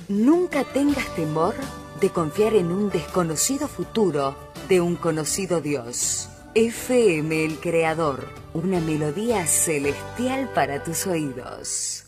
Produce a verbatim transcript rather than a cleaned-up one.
Nunca tengas temor de confiar en un desconocido futuro de un conocido Dios. F M El Creador, una melodía celestial para tus oídos.